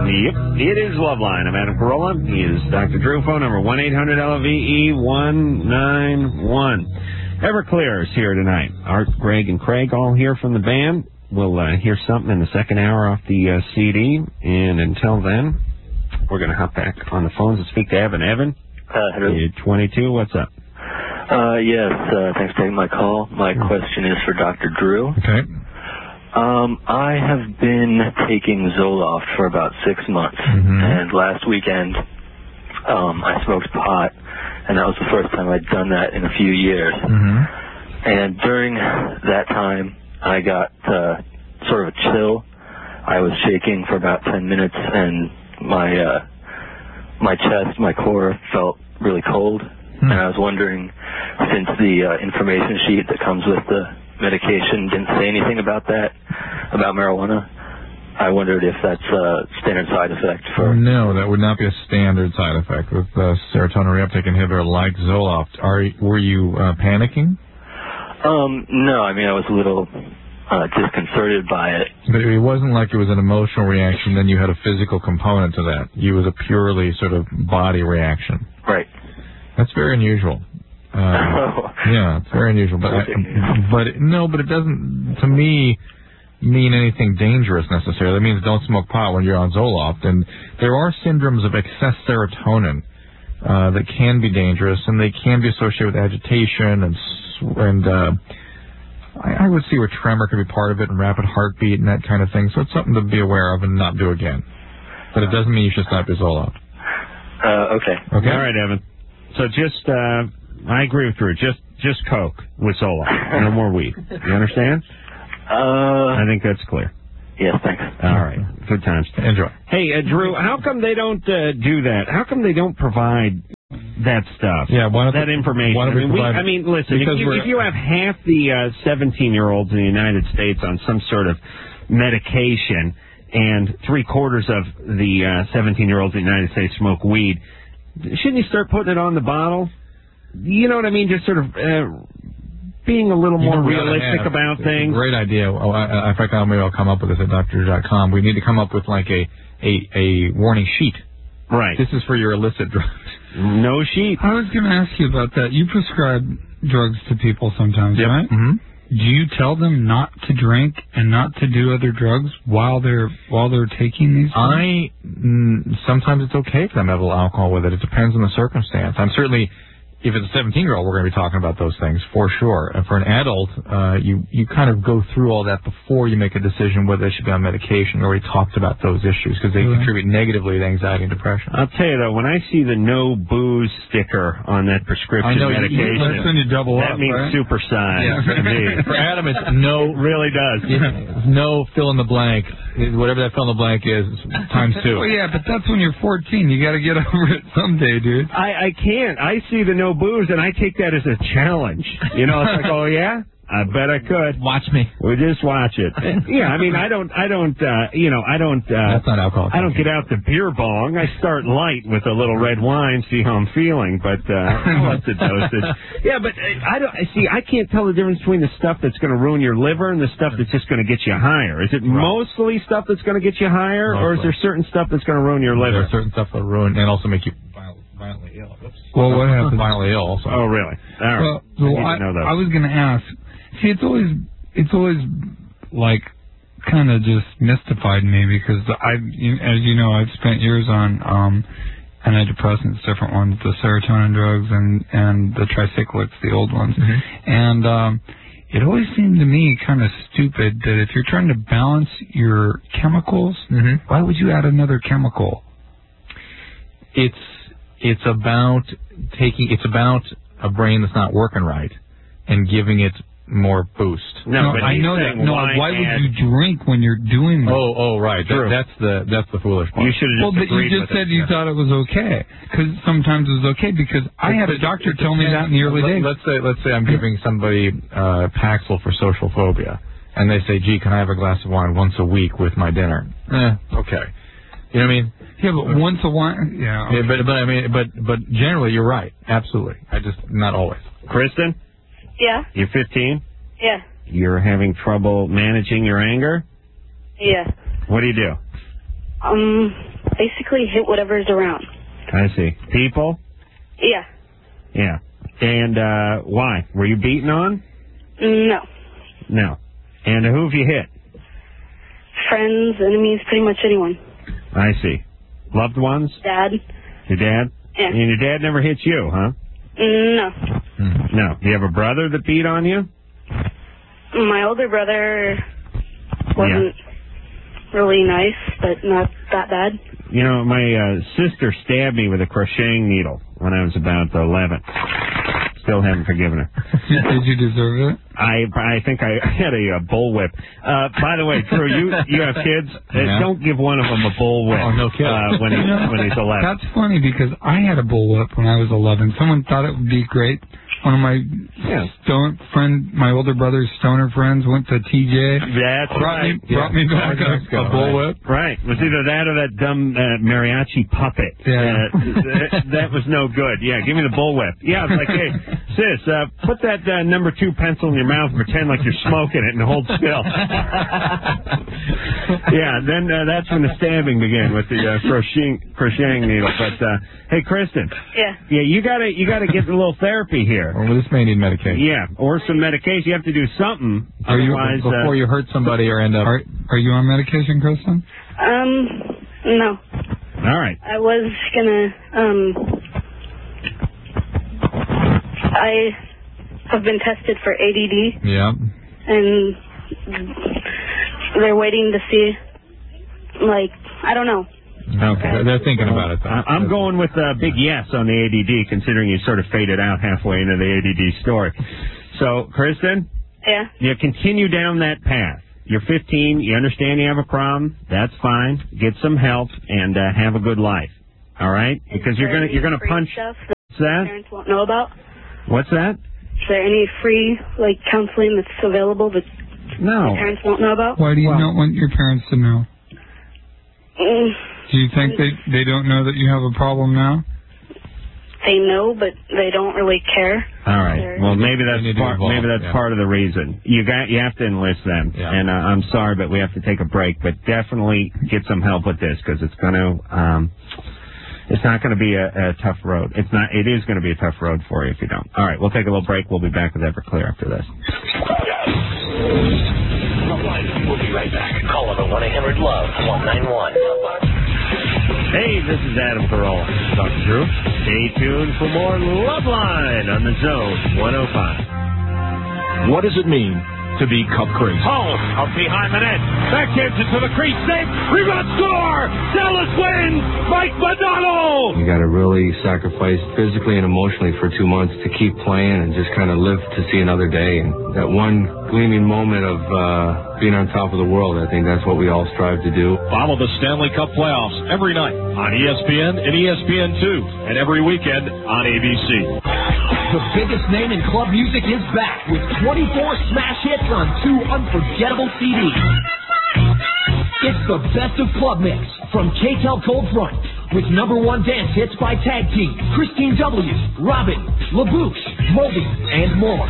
Yep, it is Loveline. I'm Adam Carolla. He is Dr. Drew. Phone number 1-800-LVE-191. Everclear is here tonight. Art, Greg, and Craig all here from the band. We'll hear something in the second hour off the CD. And until then, we're going to hop back on the phones and speak to Evan. Evan? Hello. You're 22. What's up? Yes, thanks for taking my call. My question is for Dr. Drew. Okay. I have been taking Zoloft for about 6 months, and last weekend I smoked pot, and that was the first time I'd done that in a few years. And during that time, I got sort of a chill. I was shaking for about 10 minutes, and my chest, my core felt really cold. And I was wondering, since the information sheet that comes with the medication didn't say anything about that, about marijuana, I wondered if that's a standard side effect for... No, that would not be a standard side effect with serotonin reuptake inhibitor like Zoloft. Were you panicking? No, I mean, I was a little disconcerted by it. But it wasn't like it was an emotional reaction, then you had a physical component to that. It was a purely sort of body reaction. Right. That's very unusual. Yeah, it's very unusual. But it doesn't, to me, mean anything dangerous necessarily. It means don't smoke pot when you're on Zoloft. And there are syndromes of excess serotonin that can be dangerous, and they can be associated with agitation and I would see where tremor could be part of it, and rapid heartbeat and that kind of thing. So it's something to be aware of and not do again. But it doesn't mean you should stop your Zoloft. Okay. All right, Evan. So just, I agree with Drew. Just Coke with Zoloft. No more weed. You understand? I think that's clear. Yes, thanks. All right. Good times. Enjoy. Hey, Drew, how come they don't do that? How come they don't provide that stuff? Yeah, that information. I mean, listen, if you have half the 17-year-olds in the United States on some sort of medication and 3/4 of the 17-year-olds in the United States smoke weed, shouldn't you start putting it on the bottle? You know what I mean? Just sort of being a little more realistic about things. Great idea. In fact, maybe I'll come up with this at Dr.com. We need to come up with like a warning sheet. Right. This is for your illicit drugs. No sheet. I was going to ask you about that. You prescribe drugs to people sometimes, right? Mm-hmm. Do you tell them not to drink and not to do other drugs while they're taking these drugs? Sometimes it's okay for them to have a little alcohol with it. It depends on the circumstance. I'm certainly, if it's a 17-year-old, we're going to be talking about those things for sure. And for an adult, you kind of go through all that before you make a decision whether they should be on medication. We already talked about those issues because they contribute negatively to anxiety and depression. I'll tell you, though, when I see the no booze sticker on that prescription medication, that's when you double that up, means right? supersize to me. For Adam, it's no. It really does. No fill in the blank. Whatever that fill in the blank is, times 2. Well, yeah, but that's when you're 14. You got to get over it someday, dude. I can't. I see the no booze, and I take that as a challenge. You know, it's like, oh, yeah? I bet I could. Watch me. We'll just watch it. Yeah, I mean, I don't. That's not alcohol. I don't get out the beer bong. I start light with a little red wine, see how I'm feeling, but I'll up the dosage. Yeah, but I can't tell the difference between the stuff that's going to ruin your liver and the stuff that's just going to get you higher. Is it mostly stuff that's going to get you higher, or is there certain stuff that's going to ruin your liver? There's certain stuff that ruin and also make you violently ill. Oops. Well, what happens? Violently ill also. Oh, really? All right. Well, I was going to ask. See, it's always like kind of just mystified me because as you know, I've spent years on antidepressants, different ones, the serotonin drugs and the tricyclics, the old ones, and it always seemed to me kind of stupid that if you're trying to balance your chemicals, why would you add another chemical? It's about a brain that's not working right and giving it more boost. No, but I know that. No, why would you drink when you're doing that? Oh, right. That's the foolish part. You should have but you just said you thought it was okay because sometimes it was okay because I had a doctor tell me that in the early days. Let's say I'm giving somebody Paxil for social phobia, and they say, "Gee, can I have a glass of wine once a week with my dinner?" Okay. You know what I mean? Yeah, but once a while. Yeah. Okay. But generally, you're right. Absolutely. Not always. Kristen? Yeah. You're 15? Yeah. You're having trouble managing your anger? Yeah. What do you do? basically hit whatever's around. I see. People? Yeah. Yeah. And why? Were you beaten on? No. No. And who have you hit? Friends, enemies, pretty much anyone. I see. Loved ones? Dad. Your dad? Yeah. And your dad never hit you, huh? No. No. Do you have a brother that beat on you? My older brother wasn't really nice, but not that bad. You know, my sister stabbed me with a crocheting needle when I was about 11. Still haven't forgiven her. Did you deserve it? I think I had a bullwhip. By the way, Drew, you have kids. Don't give one of them a bullwhip. Oh, no kidding. When he's 11. That's funny because I had a bullwhip when I was 11. Someone thought it would be great. One of my my older brother's stoner friends went to TJ. That's right. Brought me back a bullwhip. Right. It was either that or that dumb mariachi puppet. Yeah. That was no good. Yeah, give me the bullwhip. Yeah, it's like, hey, sis, put that number 2 pencil in your mouth and pretend like you're smoking it and hold still. Yeah, then that's when the stabbing began with the crocheting needle. But hey, Kristen. Yeah. Yeah, you gotta get a little therapy here. Well, this may need medication. Yeah, or some medication. You have to do something. Otherwise, before you hurt somebody or end up. Are you on medication, Kristen? No. All right. I was gonna, I have been tested for ADD. Yeah. And they're waiting to see, like, I don't know. Okay, they're thinking about it, though. I'm going with a big yes on the ADD, considering you sort of faded out halfway into the ADD story. So, Kristen? Yeah? You continue down that path. You're 15. You understand you have a problem. That's fine. Get some help and have a good life. All right? Because you're gonna punch. Stuff What's that? Parents won't know about. What's that? Is there any free counseling that's available that parents won't know about? Why do you not want your parents to know? Do you think they don't know that you have a problem now? They know, but they don't really care. All right. Well, maybe that's part of the reason. You have to enlist them. Yeah. And I'm sorry, but we have to take a break. But definitely get some help with this because it's going to. It's not going to be a tough road. It is going to be a tough road for you if you don't. All right. We'll take a little break. We'll be back with Everclear after this. We'll be right back. Call over 1-800-LOVE-191. Hey, this is Adam Carolla. Dr. Drew. Stay tuned for more Love Line on the Zone 105. What does it mean to be cup crazy? Oh, up behind the net. Back gives it to the crease. Save. Rebound score. Dallas wins. Mike Modano. You got to really sacrifice physically and emotionally for 2 months to keep playing and just kind of live to see another day. And that one gleaming moment of being on top of the world, I think that's what we all strive to do. Follow the Stanley Cup playoffs every night on ESPN and ESPN2 and every weekend on ABC. The biggest name in club music is back with 24 smash hits on 2 unforgettable CDs. It's the Best of Club Mix from K-Tel Cold Front with #1 dance hits by Tag Team, Christine W., Robin, LaBouche, Moby, and more.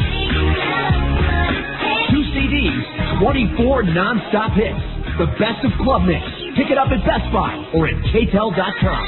2 CDs, 24 non-stop hits. The Best of Club Mix. Pick it up at Best Buy or at KTEL.com.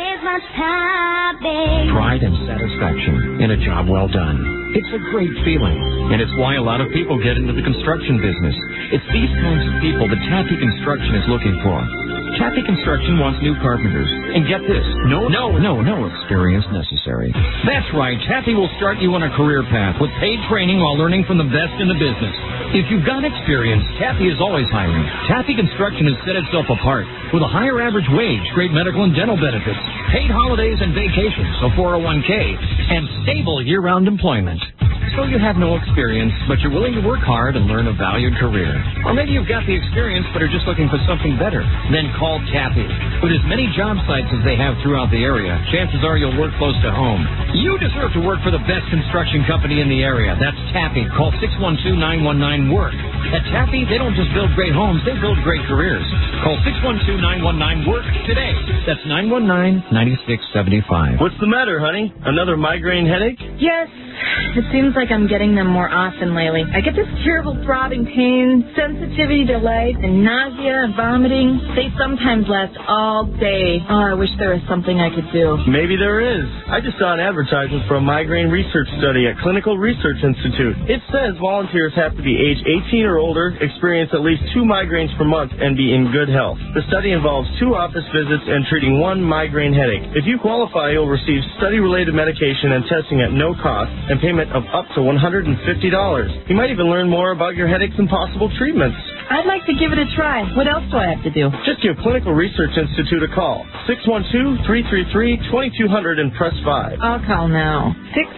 Pride and satisfaction in a job well done. It's a great feeling, and it's why a lot of people get into the construction business. It's these kinds of people that Taffy Construction is looking for. Taffy Construction wants new carpenters. And get this, no experience necessary. That's right, Taffy will start you on a career path with paid training while learning from the best in the business. If you've got experience, Taffy is always hiring. Taffy Construction has set itself apart with a higher average wage, great medical and dental benefits, paid holidays and vacations, a 401k, and stable year-round employment. So you have no experience, but you're willing to work hard and learn a valued career. Or maybe you've got the experience but are just looking for something better. Then call Taffy. With as many job sites as they have throughout the area, chances are you'll work close to home. You deserve to work for the best construction company in the area. That's Taffy. Call 612-919-WORK. At Taffy, they don't just build great homes, they build great careers. Call 612-919-WORK today. That's 919-9675. What's the matter, honey? Another migraine headache? Yes. It seems like I'm getting them more often lately. I get this terrible throbbing pain, sensitivity to light, and nausea and vomiting. They sometimes last all day. Oh, I wish there was something I could do. Maybe there is. I just saw an advertisement for a migraine research study at Clinical Research Institute. It says volunteers have to be age 18 or older, experience at least 2 migraines per month, and be in good health. The study involves 2 office visits and treating 1 migraine headache. If you qualify, you'll receive study-related medication and testing at no cost and payment of up to $150. You might even learn more about your headaches and possible treatments. I'd like to give it a try. What else do I have to do? Just give Clinical Research Institute a call. 612-333-2200 and press 5. I'll call now.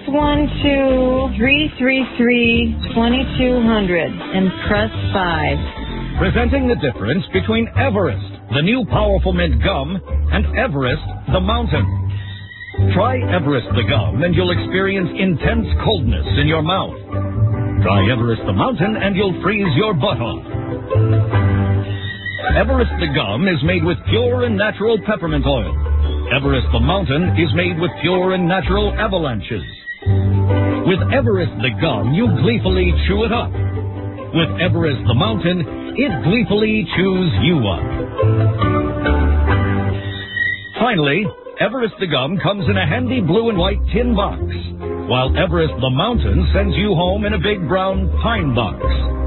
612-333-2200 and press 5. Presenting the difference between Everest, the new powerful mint gum, and Everest, the mountain. Try Everest the gum and you'll experience intense coldness in your mouth. Try Everest the mountain and you'll freeze your butt off. Everest the gum is made with pure and natural peppermint oil. Everest the mountain is made with pure and natural avalanches. With Everest the gum, you gleefully chew it up. With Everest the mountain, it gleefully chews you up. Finally, Everest the gum comes in a handy blue and white tin box, while Everest the mountain sends you home in a big brown pine box.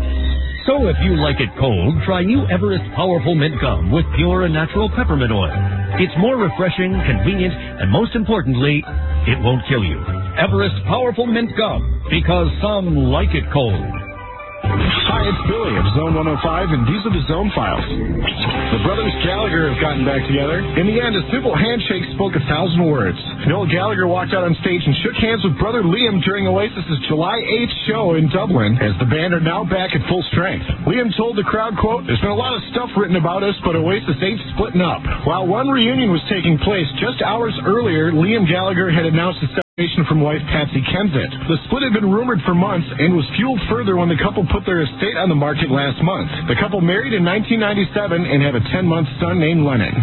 So if you like it cold, try new Everest Powerful Mint Gum with pure and natural peppermint oil. It's more refreshing, convenient, and most importantly, it won't kill you. Everest Powerful Mint Gum, because some like it cold. Hi, it's Billy of Zone 105, and these are the Zone Files. The brothers Gallagher have gotten back together. In the end, a simple handshake spoke 1,000 words. Noel Gallagher walked out on stage and shook hands with brother Liam during Oasis's July 8th show in Dublin, as the band are now back at full strength. Liam told the crowd, quote, "There's been a lot of stuff written about us, but Oasis ain't splitting up." While one reunion was taking place, just hours earlier, Liam Gallagher had announced a separation from wife Patsy Kensit. The split had been rumored for months and was fueled further when the couple put their estate on the market last month. The couple married in 1997 and have a 10-month son named Lennon.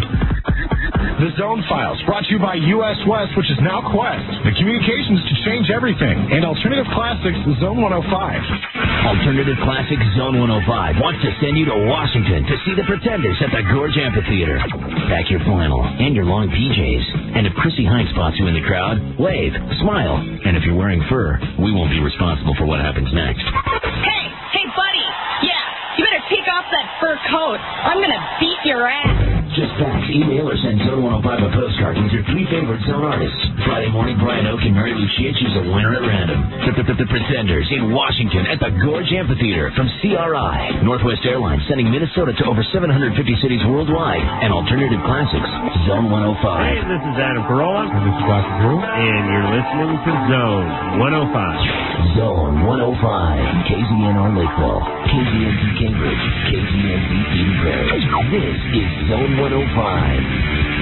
The Zone Files, brought to you by US West, which is now Quest. The communications to change everything. And Alternative Classics, Zone 105. Alternative Classics Zone 105 wants to send you to Washington to see the Pretenders at the Gorge Amphitheater. Pack your flannel and your long PJs. And if Chrissy Hines spots you in the crowd, wave, smile. And if you're wearing fur, we won't be responsible for what happens next. Hey, buddy. Yeah, you better take off that fur coat. I'm going to beat your ass. Just fax, email, or send Zone 105 a postcard with your 3 favorite Zone artists. Friday morning, Brian Oak and Mary Lucia choose a winner at random. The Pretenders in Washington at the Gorge Amphitheater from CRI. Northwest Airlines sending Minnesota to over 750 cities worldwide. And Alternative Classics, Zone 105. Hey, this is Adam Carolla. And this is Dr. Drew. And you're listening to Zone 105. Zone 105. KZNR Lakeville. KZNT Cambridge. KZNT Eden Prairie. This is Zone 105.